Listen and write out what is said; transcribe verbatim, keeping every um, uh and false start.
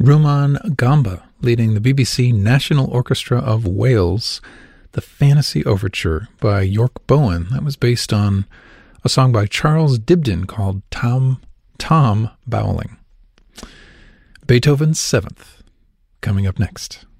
Rumaan Gamba leading the B B C National Orchestra of Wales, the Fantasy Overture by York Bowen. That was based on a song by Charles Dibdin called Tom, Tom Bowling. Beethoven's Seventh, coming up next.